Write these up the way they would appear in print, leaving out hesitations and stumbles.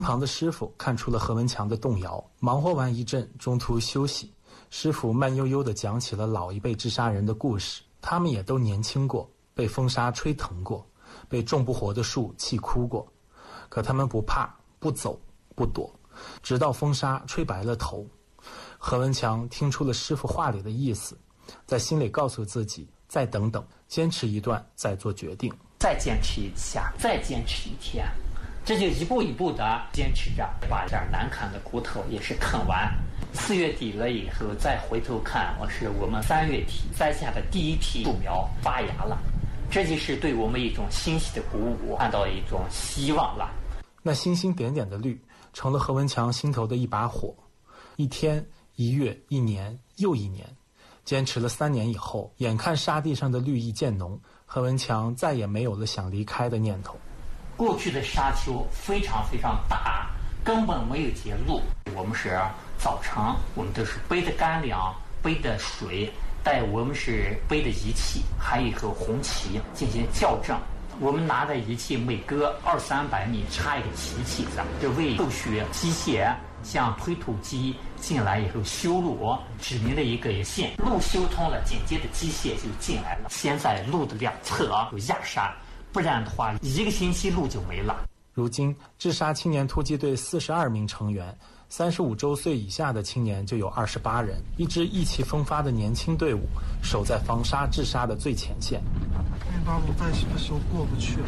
旁的师傅看出了何文强的动摇，忙活完一阵，中途休息。师傅慢悠悠地讲起了老一辈治沙人的故事，他们也都年轻过，被风沙吹疼过，被种不活的树气哭过，可他们不怕，不走，不躲，直到风沙吹白了头。何文强听出了师傅话里的意思，在心里告诉自己，再等等，坚持一段再做决定， 再坚持一下，再坚持一天，这就一步一步的坚持着，把这难啃的骨头也是啃完。4月底了以后再回头看，我们3月底栽下的第一批树苗发芽了，这就是对我们一种欣喜的鼓舞，看到一种希望了。 那星星点点的绿成了何文强心头的一把火。一天一月一年又一年，坚持了3年以后，眼看沙地上的绿意渐浓，何文强再也没有了想离开的念头。 过去的沙丘非常非常大，根本没有截路。我们是早晨，我们都是背着干粮，背着水，我们是背着仪器，还有一个红旗进行校正。我们拿着仪器，每隔200-300米插一个旗子，就为后续机械像推土机进来以后修路指明了一个线，路修通了，紧接着机械就进来了。现在路的两侧有压沙，不然的话1个星期路就没了。 如今治沙青年突击队42名成员，35周岁以下的青年就有28人，一支意气风发的年轻队伍，守在防沙治沙的最前线。 那把路再不修过不去了。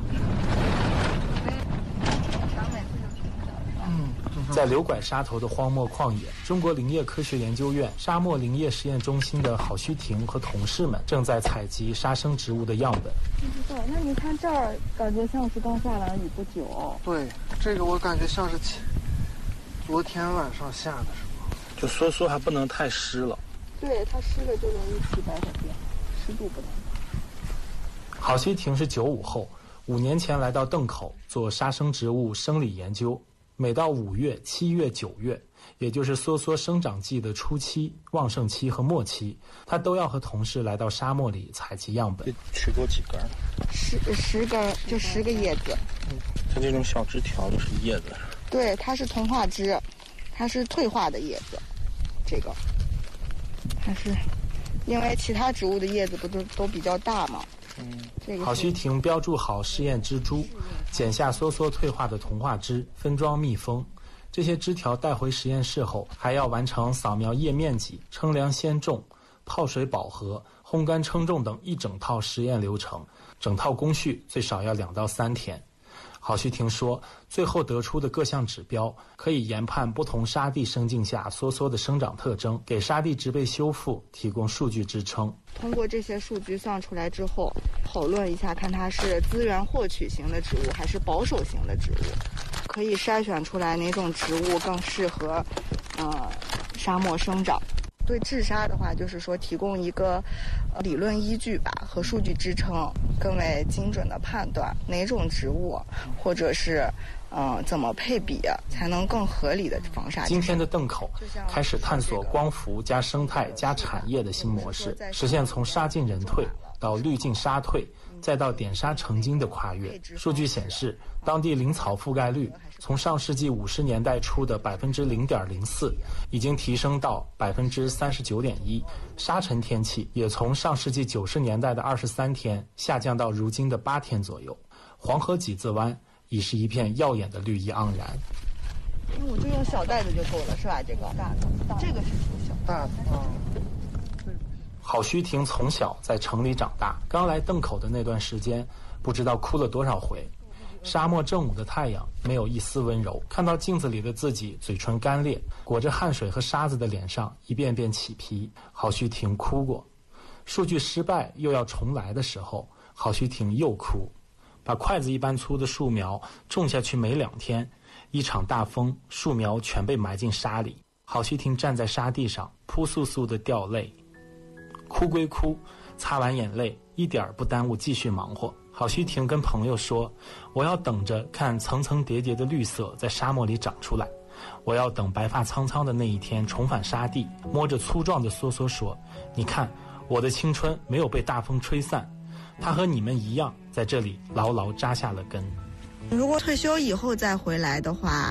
在刘拐沙头的荒漠旷野，中国林业科学研究院沙漠林业实验中心的郝旭婷和同事们正在采集沙生植物的样本。 不知道，那你看这儿，感觉像是刚下完雨不久。 对，这个我感觉像是昨天晚上下的是吗？ 就说还不能太湿了。 对，它湿了就容易起白血病，湿度不能。 郝旭婷是95后，5年前来到邓口做沙生植物生理研究。每到5月、7月、9月，也就是梭梭生长季的初期、旺盛期和末期，他都要和同事来到沙漠里采集样本。 取过几根 ？10根，就10个叶子。 它这种小枝条就是叶子。 对，它是同化枝，它是退化的叶子。这个，它是因为其他植物的叶子不都比较大吗？ 郝旭婷标注好试验枝株，剪下梭梭退化的同化枝，分装密封。这些枝条带回实验室后，还要完成扫描叶面积、称量鲜重、泡水饱和、烘干称重等一整套实验流程，整套工序最少要2到3天。郝旭婷说，最后得出的各项指标可以研判不同沙地生境下梭梭的生长特征，给沙地植被修复提供数据支撑。 通过这些数据算出来之后，讨论一下看它是资源获取型的植物还是保守型的植物，可以筛选出来哪种植物更适合沙漠生长。对治沙的话，就是说提供一个理论依据吧和数据支撑，更为精准的判断哪种植物或者是怎么配比才能更合理的防沙。 今天的邓口开始探索光伏加生态加产业的新模式，实现从沙进人退到绿进沙退，再到点沙成金的跨越。数据显示，当地林草覆盖率从上世纪50年代初的0.04%已经提升到39.1%，沙尘天气也从上世纪90年代的23天下降到如今的8天左右。黄河几字湾已是一片耀眼的绿意盎然。 我就用小袋子就够了，是吧？这个大的，这个是小大的郝旭婷从小在城里长大，刚来邓口的那段时间，不知道哭了多少回。沙漠正午的太阳没有一丝温柔，看到镜子里的自己嘴唇干裂，裹着汗水和沙子的脸上一遍遍起皮，郝旭婷哭过。数据失败又要重来的时候，郝旭婷又哭。把筷子一般粗的树苗种下去没2天，一场大风，树苗全被埋进沙里。郝旭婷站在沙地上，扑簌簌地掉泪。哭归哭，擦完眼泪，一点不耽误继续忙活。郝旭婷跟朋友说，我要等着看层层叠叠的绿色在沙漠里长出来，我要等白发苍苍的那一天重返沙地，摸着粗壮的梭梭说，你看我的青春没有被大风吹散，它和你们一样在这里牢牢扎下了根。 如果退休以后再回来的话，